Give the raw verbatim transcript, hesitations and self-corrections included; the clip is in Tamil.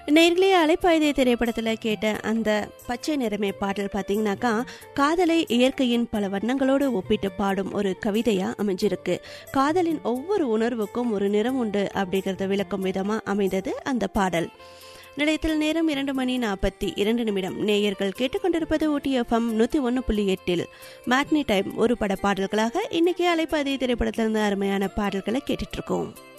நேர்களே அலைப்பாய்தே திரைப்படத்தில் கேட்ட அந்த பச்சை நிறமே பாடல் பார்த்தீங்கன்னாக்கா காதலை இயற்கையின் பல வண்ணங்களோடு ஒப்பிட்டு பாடும் ஒரு கவிதையாக அமைஞ்சிருக்கு. காதலின் ஒவ்வொரு உணர்வுக்கும் ஒரு நிறம் உண்டு அப்படிங்கிறத விளக்கும் விதமாக அமைந்தது அந்த பாடல். நிலையத்தில் நேரம் இரண்டு மணி நாற்பத்தி இரண்டு நிமிடம். நேயர்கள் கேட்டுக்கொண்டிருப்பது ஊட்டி எஃப்எம் நூற்றி ஒன்று புள்ளி எட்டில் மேட்னி டைம் ஒரு பட பாடல்களாக இன்னைக்கு அலைப்பாய்தே திரைப்படத்திலிருந்து அருமையான பாடல்களை கேட்டுட்டு இருக்கோம்.